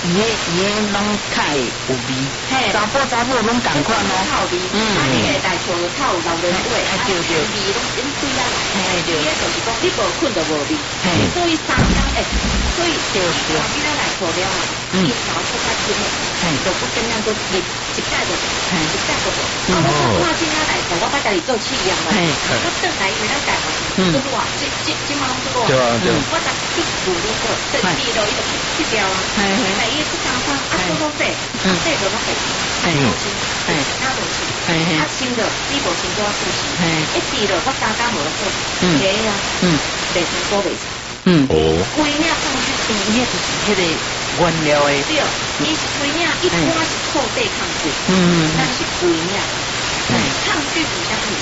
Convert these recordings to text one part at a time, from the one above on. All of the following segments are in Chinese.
伊拢较会有味，查甫拢共款咯。 臭味，你个大厝臭老人味， 对对， 味拢整对啊来。 对， 伊个就是讲你无困就无味，所以3天所以对，你咱来厝了啊，伊老出较轻的，就不怎样都一摆就无。我今仔来厝，我捌家己做试验嘛，我转来因为咱家嘛是做偌，即嘛拢做偌，我逐一步路过，这地路伊就去掉啊，但伊去干啥？做这就拢会，他都是，新的你无新多事情，一地了我刚无做，个啊，袂成果袂成。规领上去， 伊就是迄个原料的。 对，伊是规领，一般是透底抗拒，但是规领，抗拒是啥物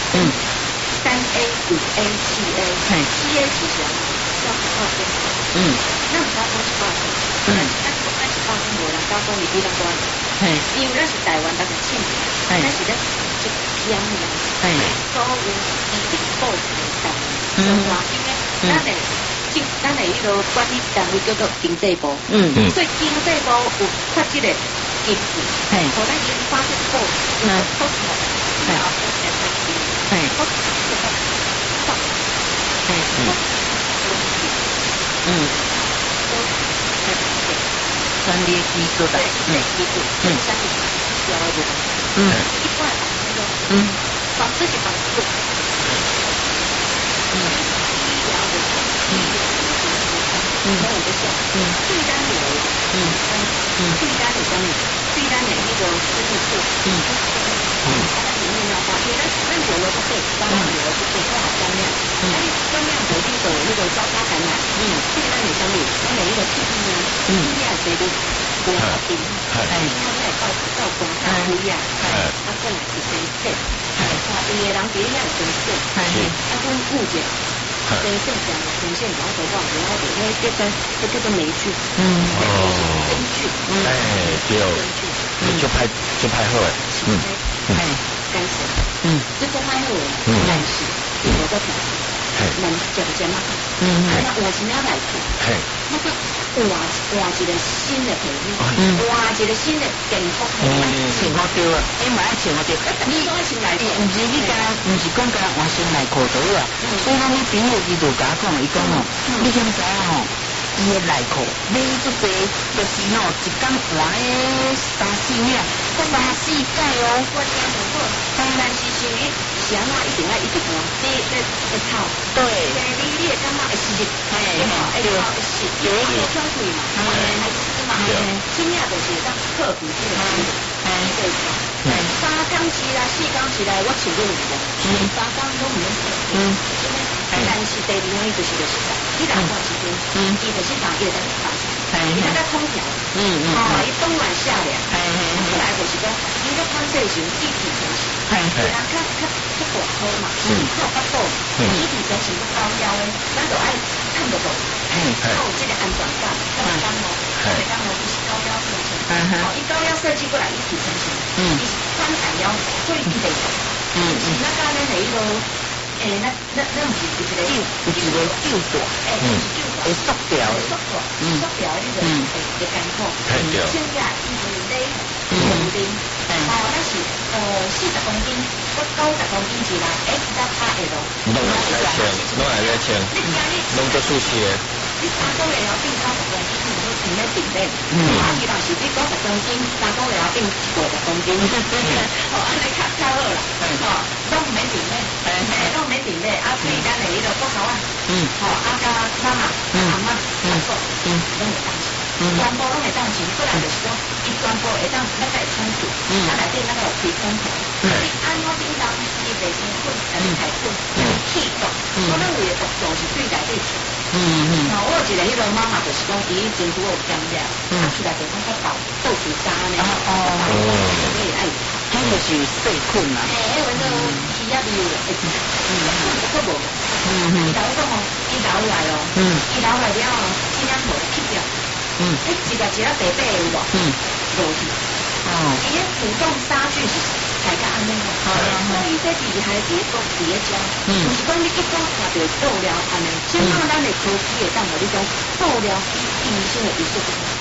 ？3A、5A、7A，7A 是啥？叫15天。咱唔知讲15天，咱15天无人教讲你比咱多，因为咱是台湾，咱是庆祝，咱是咧一偏的，所以伊是报纸单位，中华因为咱的迄个管理单位叫做经济部，所以经济部有发这个经费，互咱研发这个报纸， 专业技术的， 相对标准，一般纺织是纺织，没有不像，对单有，对单有什么？对单的那个生意处，它里面要发，因为咱有了就对，当然有了就对，不好光亮，光亮决定的那个交叉感染，对单有什么？它每一个屁屁呢，屁屁啊谁都不好听，它在到公差不一样，它本来是先线，伊个人别样先线，啊跟误解。先线讲的呈现，然后得到然后这叫做霉菌，真菌， 就拍好诶， 干死，这做拍好诶，但是我在表示，能讲嘛，那我是要来做，那个换一个新的皮肤，换一个新的健康皮肤， 穿好对啊，你买穿好对， 你讲先来做， 唔是你讲，唔是讲讲换先来裤头啊，所以讲你朋友伊就甲讲，伊讲哦，你敢知影吼？伊的内裤买足济，就是吼一工换诶3-4领，3-4届哦， 我听很好，但是是你想啊，一定要一直换，这套，对，你也感觉会湿，会湿，因为有穿贵嘛，还湿嘛，真正就是当克服这个湿，3工起来4工起来，我穿过2个，3工都唔用，但是第2个就是你来段时间，伊就是打夜的打起来，伊那个空调，伊冬暖夏凉，后来就是讲，伊个穿这型一体成型，人较大颗嘛，较巴肚，一体成型高腰的，咱就爱看得懂，有这个安全感，当然不是高腰设计，伊高腰设计过来一体成型，伊是宽矮腰，所以伊得，是那个咱的一个。那唔是一个旧大，会缩掉那个会艰苦。现在伊是50，那是40公斤，我90公斤起来，S 加8 L， 弄来越轻，弄得舒适的。 你3个月要变90公斤，你都唔要顶嘞。伊若是你90公斤，3个月要变50公斤，安尼较好啦。拢唔免顶嘞，拢唔免顶嘞，所以咱的迄个骨头啊，甲妈妈、阿妈、阿叔，拢会当穿，全部拢会当穿。过来就是讲，伊全部会当那个会冲突，内底那个有开空头，你安怎顶当伊袂生菌，太菌，气毒，我认为的毒素是对内底出。我有一个迄个妈妈就是讲，伊前拄有减了，出来就讲较豆腐渣呢，所以爱。 迄就是细菌嘛。 迄个都伊也没有，不无。伊老讲哦，伊老来哦，伊老来了哦，尽量无去掉。一个白白有无？无去。伊个主动杀菌是大家安尼哦。所以这厉害伫咧教，就是讲你一讲看到布料安尼，即马咱的科技会当互你讲布料比医生的技术。